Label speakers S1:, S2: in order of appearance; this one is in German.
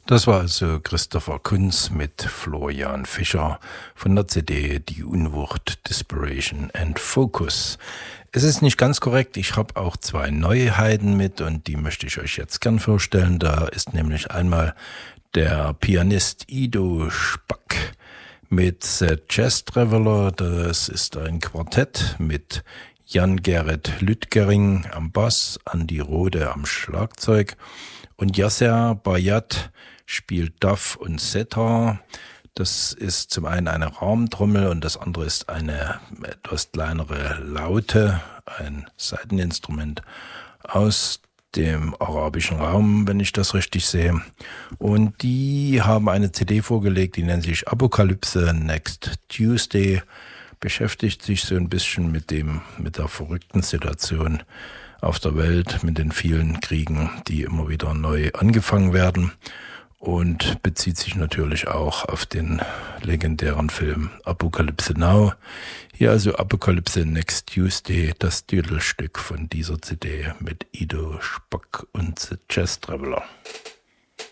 S1: Das war also Christopher Kunz mit Florian Fischer von der CD Die Unwucht, Desperation and Focus. Es ist nicht ganz korrekt, ich habe auch zwei Neuheiten mit und die möchte ich euch jetzt gern vorstellen. Da ist nämlich einmal der Pianist Ido Spack mit The Jazz Traveler. Das ist ein Quartett mit Jan-Gerrit Lüttgering am Bass, Andi Rode am Schlagzeug und Yasser Bayat spielt Duff und Setar. Das ist zum einen eine Rahmentrommel und das andere ist eine etwas kleinere Laute, ein Saiteninstrument aus dem arabischen Raum, wenn ich das richtig sehe. Und die haben eine CD vorgelegt, die nennt sich Apokalypse Next Tuesday, beschäftigt sich so ein bisschen mit der verrückten Situation auf der Welt, mit den vielen Kriegen, die immer wieder neu angefangen werden. Und bezieht sich natürlich auch auf den legendären Film Apocalypse Now. Hier also Apocalypse Next Tuesday, das Titelstück von dieser CD mit Ido Spack und The Jazz Traveler.